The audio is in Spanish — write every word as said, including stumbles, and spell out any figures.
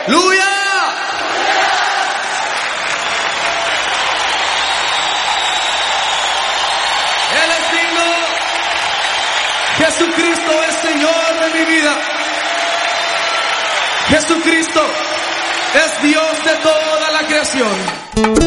¡Aleluya! Él es digno. Jesucristo es Señor de mi vida. Jesucristo es Dios de toda la creación.